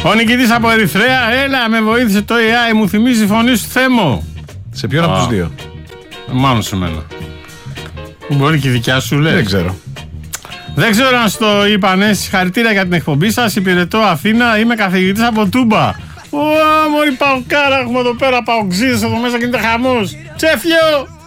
Ο νικητής από Ερυθρέα, έλα, με βοήθησε το AI, μου θυμίζει η φωνή σου Θέμο. Σε ποιον από τους δύο? Μάλλον σε μένα. Μπορεί και η δικιά σου, λέει. Δεν ξέρω. Δεν ξέρω αν στο είπανε. Συγχαρητήρια για την εκπομπή σας. Υπηρετώ Αθήνα. Είμαι καθηγητής από Τούμπα. Ω, μωρή παοκάρα. Έχουμε εδώ πέρα παοξίδες εδώ μέσα και είναι χαμός. Τσέφιο!